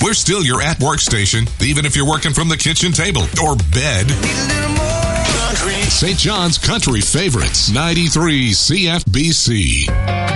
we're still your at-work station, even if you're working from the kitchen table or bed. St. John's Country Favorites, 93 CFBC.